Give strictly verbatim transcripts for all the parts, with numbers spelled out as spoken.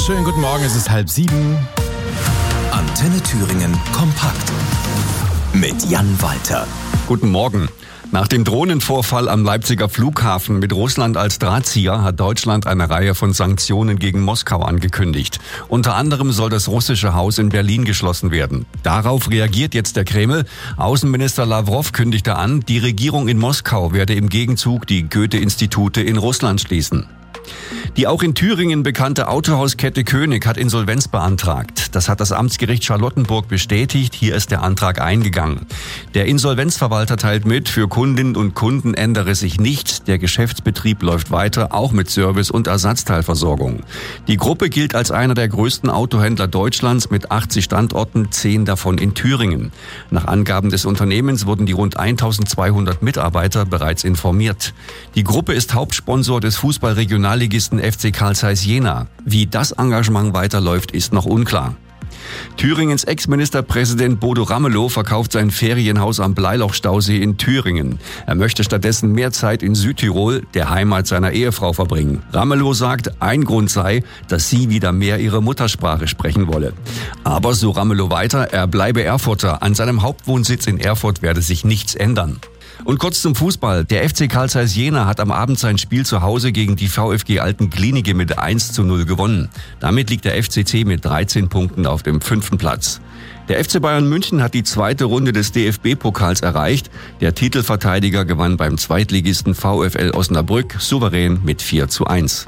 Schönen guten Morgen, es ist halb sieben. Antenne Thüringen kompakt mit Jan Walter. Guten Morgen. Nach dem Drohnenvorfall am Leipziger Flughafen mit Russland als Drahtzieher hat Deutschland eine Reihe von Sanktionen gegen Moskau angekündigt. Unter anderem soll das russische Haus in Berlin geschlossen werden. Darauf reagiert jetzt der Kreml. Außenminister Lawrow kündigte an, die Regierung in Moskau werde im Gegenzug die Goethe-Institute in Russland schließen. Die auch in Thüringen bekannte Autohauskette König hat Insolvenz beantragt. Das hat das Amtsgericht Charlottenburg bestätigt. Hier ist der Antrag eingegangen. Der Insolvenzverwalter teilt mit, für Kundinnen und Kunden ändere sich nichts. Der Geschäftsbetrieb läuft weiter, auch mit Service und Ersatzteilversorgung. Die Gruppe gilt als einer der größten Autohändler Deutschlands mit achtzig Standorten, zehn davon in Thüringen. Nach Angaben des Unternehmens wurden die rund eintausendzweihundert Mitarbeiter bereits informiert. Die Gruppe ist Hauptsponsor des Fußballregionalligisten F C Carl Zeiss Jena. Wie das Engagement weiterläuft, ist noch unklar. Thüringens Ex-Ministerpräsident Bodo Ramelow verkauft sein Ferienhaus am Bleiloch-Stausee in Thüringen. Er möchte stattdessen mehr Zeit in Südtirol, der Heimat seiner Ehefrau, verbringen. Ramelow sagt, ein Grund sei, dass sie wieder mehr ihre Muttersprache sprechen wolle. Aber, so Ramelow weiter, er bleibe Erfurter. An seinem Hauptwohnsitz in Erfurt werde sich nichts ändern. Und kurz zum Fußball. Der F C Carl Zeiss Jena hat am Abend sein Spiel zu Hause gegen die VfG Altenklinike mit eins zu null gewonnen. Damit liegt der F C C mit dreizehn Punkten auf dem fünften Platz. Der F C Bayern München hat die zweite Runde des D F B-Pokals erreicht. Der Titelverteidiger gewann beim Zweitligisten VfL Osnabrück souverän mit vier zu eins.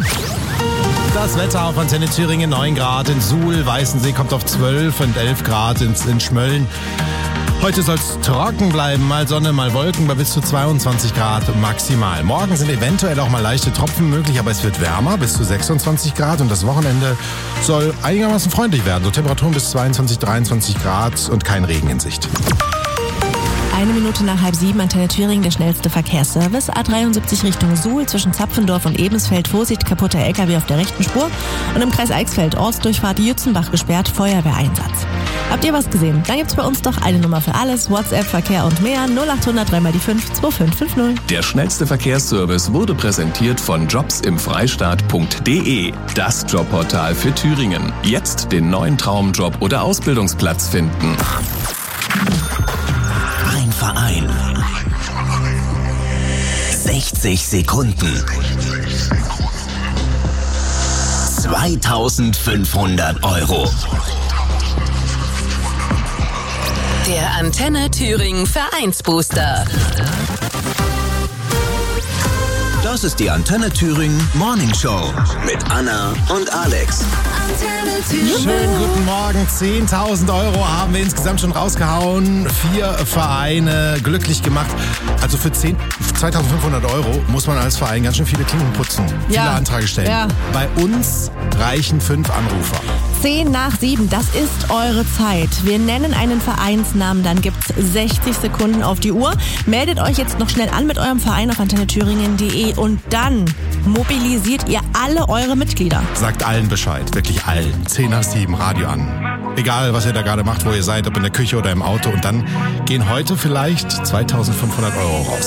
Das Wetter auf Antenne Thüringen, neun Grad in Suhl, Weißensee kommt auf zwölf und elf Grad in, in Schmölln. Heute soll es trocken bleiben, mal Sonne, mal Wolken bei bis zu zweiundzwanzig Grad maximal. Morgen sind eventuell auch mal leichte Tropfen möglich, aber es wird wärmer, bis zu sechsundzwanzig Grad. Und das Wochenende soll einigermaßen freundlich werden. So Temperaturen bis zweiundzwanzig, dreiundzwanzig Grad und kein Regen in Sicht. Eine Minute nach halb sieben, Antenne Thüringen, der schnellste Verkehrsservice. A dreiundsiebzig Richtung Suhl, zwischen Zapfendorf und Ebensfeld, Vorsicht, kaputter L K W auf der rechten Spur. Und im Kreis Eichsfeld, Ortsdurchfahrt Jützenbach gesperrt, Feuerwehreinsatz. Habt ihr was gesehen? Dann gibt's bei uns doch eine Nummer für alles. WhatsApp, Verkehr und mehr. null acht hundert drei mal die fünf zwei fünf fünf null. Der schnellste Verkehrsservice wurde präsentiert von jobs im freistaat punkt de. Das Jobportal für Thüringen. Jetzt den neuen Traumjob oder Ausbildungsplatz finden. Ein Verein. sechzig Sekunden. zweitausendfünfhundert Euro. Der Antenne Thüringen Vereinsbooster. Das ist die Antenne Thüringen Morning Show mit Anna und Alex. Antenne Thüringen. Schönen guten Morgen. zehntausend Euro haben wir insgesamt schon rausgehauen. Vier Vereine glücklich gemacht. Also für zweitausendfünfhundert Euro muss man als Verein ganz schön viele Klinken putzen. Viele Ja. Anträge stellen. Ja. Bei uns reichen fünf Anrufer. Zehn nach sieben, das ist eure Zeit. Wir nennen einen Vereinsnamen, dann gibt's sechzig Sekunden auf die Uhr. Meldet euch jetzt noch schnell an mit eurem Verein auf antenne thüringen punkt de und dann mobilisiert ihr alle eure Mitglieder. Sagt allen Bescheid, wirklich allen. Zehn nach sieben, Radio an. Egal, was ihr da gerade macht, wo ihr seid, ob in der Küche oder im Auto. Und dann gehen heute vielleicht zweitausendfünfhundert Euro raus.